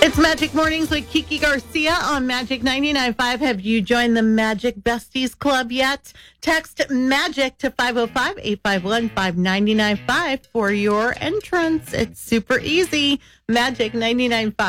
It's Magic Mornings with Kiki Garcia on Magic 99.5. Have you joined the Magic Besties Club yet? Text MAGIC to 505-851-5995 for your entrance. It's super easy. Magic 99.5.